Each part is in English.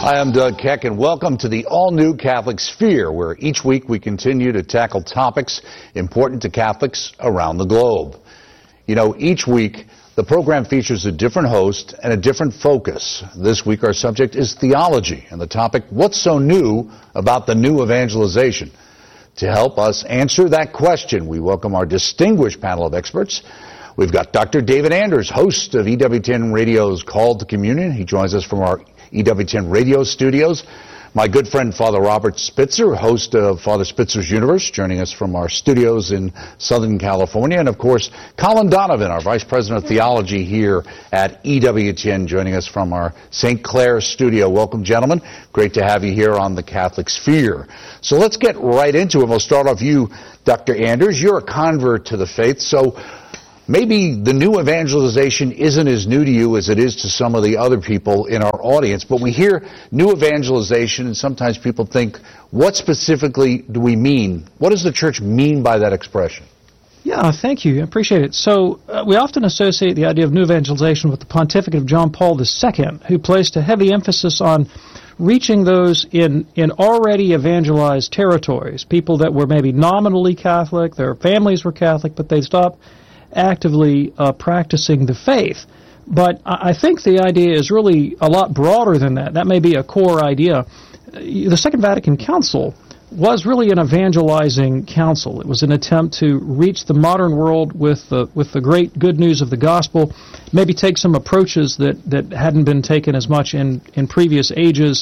Hi, I'm Doug Keck, and welcome to the all-new Catholic Sphere, where each week we continue to tackle topics important to Catholics around the globe. You know, each week the program features a different host and a different focus. This week our subject is theology, and the topic, what's so new about the new evangelization? To help us answer that question, we welcome our distinguished panel of experts. We've got Dr. David Anders, host of EWTN Radio's Call to Communion. He joins us from our EWTN Radio studios. My good friend Father Robert Spitzer, host of Father Spitzer's Universe, joining us from our studios in Southern California. And of course, Colin Donovan, our Vice President of Theology here at EWTN, joining us from our St. Clair studio. Welcome, gentlemen. Great to have you here on the Catholic Sphere. So let's get right into it. We'll start off you, Dr. Anders. You're a convert to the faith, so maybe the new evangelization isn't as new to you as it is to some of the other people in our audience, but we hear new evangelization and sometimes people think, what specifically do we mean? What does the church mean by that expression? Yeah, thank you. I appreciate it. So we often associate the idea of new evangelization with the pontificate of John Paul II, who placed a heavy emphasis on reaching those in already evangelized territories, people that were maybe nominally Catholic, their families were Catholic, but they stopped actively practicing the faith. But I think the idea is really a lot broader than that. That may be a core idea. The Second Vatican Council was really an evangelizing council. It was an attempt to reach the modern world with the great good news of the gospel, maybe take some approaches that hadn't been taken as much in previous ages.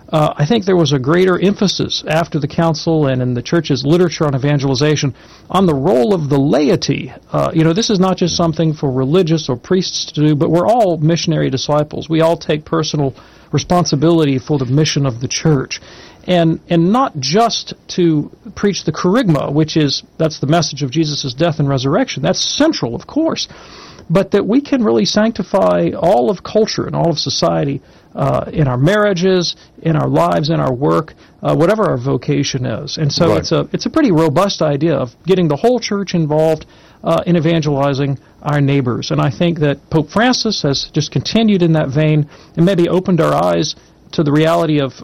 I think there was a greater emphasis after the council and in the church's literature on evangelization on the role of the laity. This is not just something for religious or priests to do, but we're all missionary disciples. We all take personal responsibility for the mission of the church. And not just to preach the kerygma, that's the message of Jesus' death and resurrection. That's central, of course. But that we can really sanctify all of culture and all of society in our marriages, in our lives, in our work, whatever our vocation is. And so right. It's a pretty robust idea of getting the whole church involved in evangelizing our neighbors. And I think that Pope Francis has just continued in that vein and maybe opened our eyes to the reality of,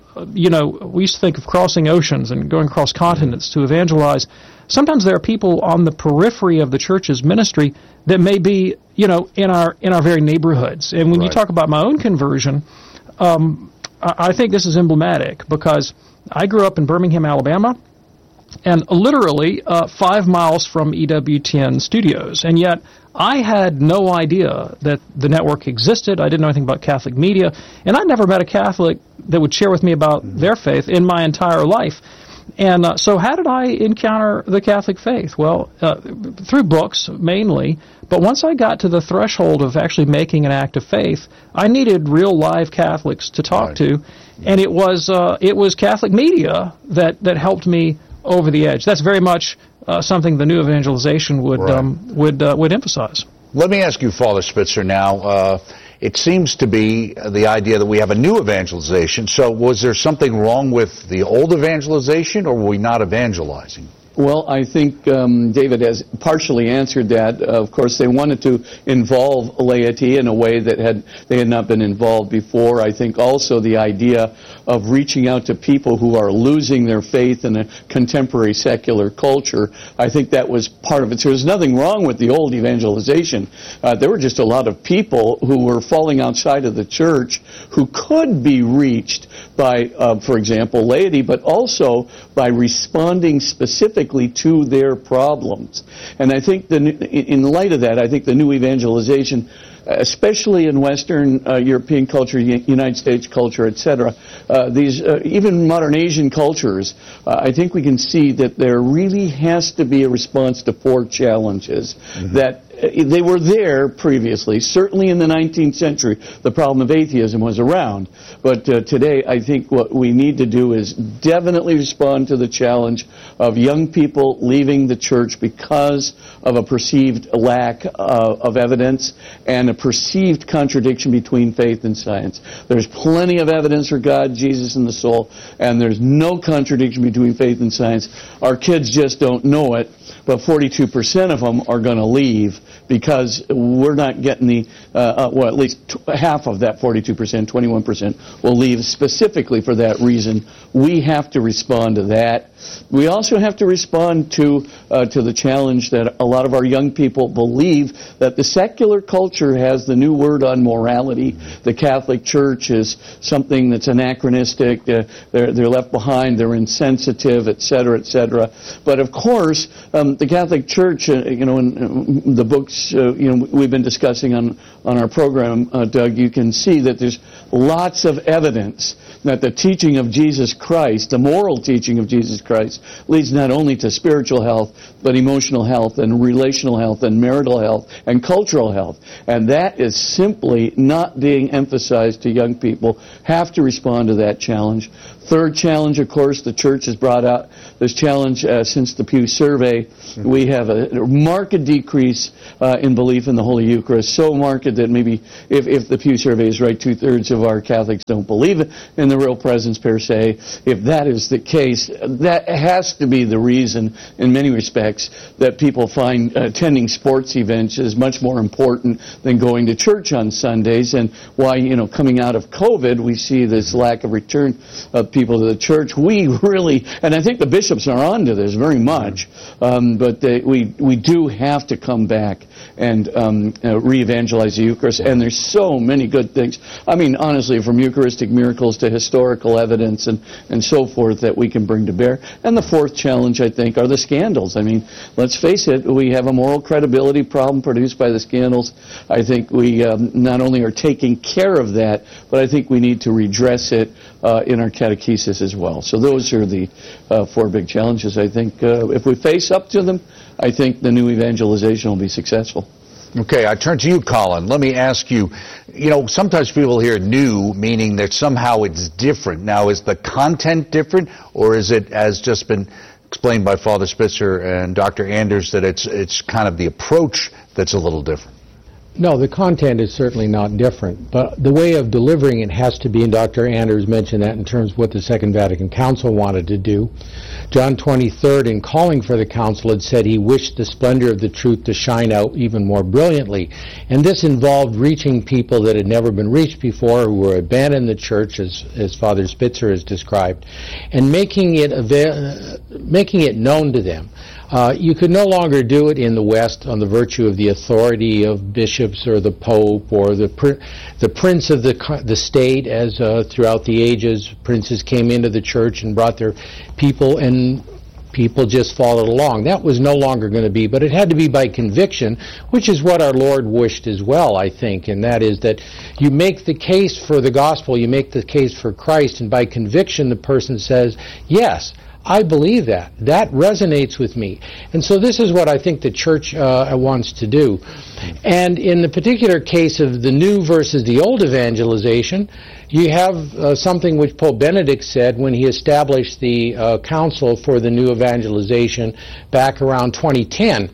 we used to think of crossing oceans and going across continents to evangelize. Sometimes there are people on the periphery of the church's ministry that may be, in our very neighborhoods. And when you talk about my own conversion, I think this is emblematic because I grew up in Birmingham, Alabama, and literally 5 miles from EWTN studios. And yet I had no idea that the network existed. I didn't know anything about Catholic media. And I never met a Catholic that would share with me about their faith in my entire life. And so how did I encounter the Catholic faith? Well, through books, mainly. But once I got to the threshold of actually making an act of faith, I needed real live Catholics to talk to. And it was Catholic media that helped me over the edge. That's very much something the new evangelization would emphasize. Let me ask you, Father Spitzer, now. It seems to be the idea that we have a new evangelization. So was there something wrong with the old evangelization, or were we not evangelizing? Well, I think David has partially answered that. Of course, they wanted to involve laity in a way that they had not been involved before. I think also the idea of reaching out to people who are losing their faith in a contemporary secular culture, I think that was part of it. So there's nothing wrong with the old evangelization. There were just a lot of people who were falling outside of the church who could be reached by, for example, laity, but also by responding specifically to their problems. And I think in light of that, I think the new evangelization, especially in Western European culture, United States culture, etc., these even modern Asian cultures, I think we can see that there really has to be a response to 4 challenges that they were there previously. Certainly in the 19th century, the problem of atheism was around. But today, I think what we need to do is definitely respond to the challenge of young people leaving the church because of a perceived lack of evidence and a perceived contradiction between faith and science. There's plenty of evidence for God, Jesus, and the soul, and there's no contradiction between faith and science. Our kids just don't know it, but 42% of them are going to leave. because we're not getting the, at least half of that 42%, 21% will leave specifically for that reason. We have to respond to that. We also have to respond to the challenge that a lot of our young people believe that the secular culture has the new word on morality. The Catholic Church is something that's anachronistic. They're left behind. They're insensitive, etc., etc. But of course, the Catholic Church, in the books, we've been discussing on our program, Doug, you can see that there's lots of evidence that the teaching of Jesus Christ, the moral teaching of Jesus Christ, leads not only to spiritual health, but emotional health and relational health and marital health and cultural health. And that is simply not being emphasized to young people. Have to respond to that challenge. Third challenge, of course, the church has brought out this challenge since the Pew survey. We have a marked decrease in belief in the Holy Eucharist, so marked that maybe if the Pew survey is right, 2/3 of our Catholics don't believe in the real presence per se. If that is the case, that has to be the reason, in many respects, that people find attending sports events is much more important than going to church on Sundays, and why, coming out of COVID, we see this lack of return of people to the church. We really, and I think the bishops are on to this very much, but we do have to come back and re-evangelize the Eucharist, and there's so many good things. I mean, honestly, from Eucharistic miracles to historical evidence and so forth that we can bring to bear. And the fourth challenge, I think, are the scandals. I mean, let's face it, we have a moral credibility problem produced by the scandals. I think we not only are taking care of that, but I think we need to redress it in our catechesis as well. So those are the four big challenges. I think if we face up to them, I think the new evangelization will be successful. Okay, I turn to you, Colin. Let me ask you, sometimes people hear new, meaning that somehow it's different. Now, is the content different, or is it, as just been explained by Father Spitzer and Dr. Anders, that it's kind of the approach that's a little different? No, the content is certainly not different, but the way of delivering it has to be, and Dr. Anders mentioned that in terms of what the Second Vatican Council wanted to do. John 23rd, in calling for the council, had said he wished the splendor of the truth to shine out even more brilliantly. And this involved reaching people that had never been reached before, who were abandoned the church, as Father Spitzer has described, and making it known to them. You could no longer do it in the West on the virtue of the authority of bishops or the Pope or the prince of the state, as throughout the ages princes came into the church and brought their people, and people just followed along. That was no longer going to be, but it had to be by conviction, which is what our Lord wished as well, I think, and that is that you make the case for the gospel, you make the case for Christ, and by conviction the person says, yes, I believe that. That resonates with me. And so this is what I think the church wants to do. And in the particular case of the new versus the old evangelization, you have something which Pope Benedict said when he established the Council for the New Evangelization back around 2010.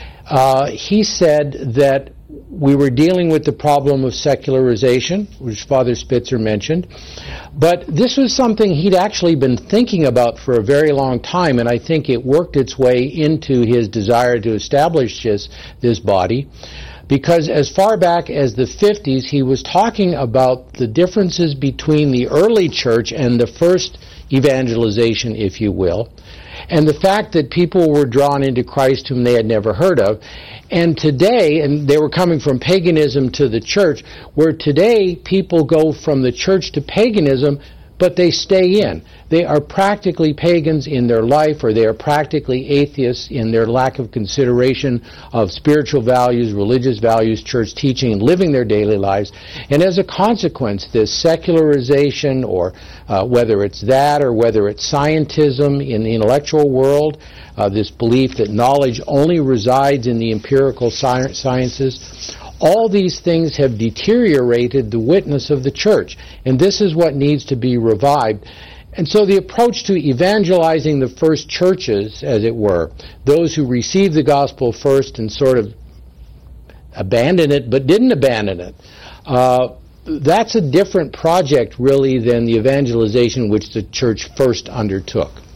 He said that we were dealing with the problem of secularization, which Father Spitzer mentioned, but this was something he'd actually been thinking about for a very long time, and I think it worked its way into his desire to establish this body, because as far back as the 50s, he was talking about the differences between the early church and the first evangelization, if you will, and the fact that people were drawn into Christ whom they had never heard of. And today, and they were coming from paganism to the church, where today people go from the church to paganism, but they stay in. They are practically pagans in their life, or they are practically atheists in their lack of consideration of spiritual values, religious values, church teaching, and living their daily lives. And as a consequence, this secularization, or whether it's that or whether it's scientism in the intellectual world, this belief that knowledge only resides in the empirical sciences, all these things have deteriorated the witness of the church, and this is what needs to be revived. And so the approach to evangelizing the first churches, as it were, those who received the gospel first and sort of abandoned it but didn't abandon it, that's a different project really than the evangelization which the church first undertook.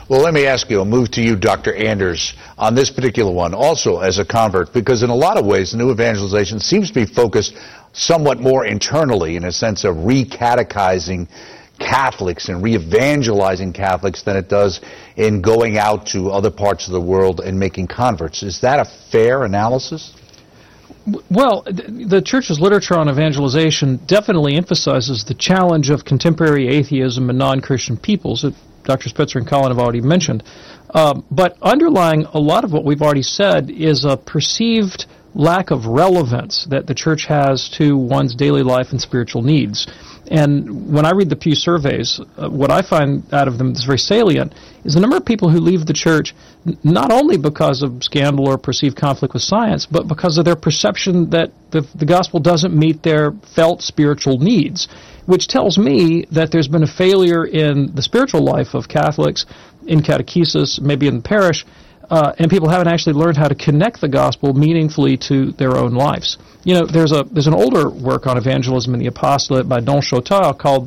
Well, let me ask you, I'll move to you, Dr. Anders, on this particular one, also as a convert, because in a lot of ways, the new evangelization seems to be focused somewhat more internally, in a sense of re-catechizing Catholics and re-evangelizing Catholics than it does in going out to other parts of the world and making converts. Is that a fair analysis? Well, the Church's literature on evangelization definitely emphasizes the challenge of contemporary atheism and non-Christian peoples that Dr. Spitzer and Colin have already mentioned. But underlying a lot of what we've already said is a perceived lack of relevance that the Church has to one's daily life and spiritual needs. And when I read the Pew surveys, what I find out of them that's very salient is the number of people who leave the Church not only because of scandal or perceived conflict with science, but because of their perception that the gospel doesn't meet their felt spiritual needs, which tells me that there's been a failure in the spiritual life of Catholics, in catechesis, maybe in the parish, and people haven't actually learned how to connect the gospel meaningfully to their own lives. You know, there's an older work on evangelism in the apostolate by Don Chautard called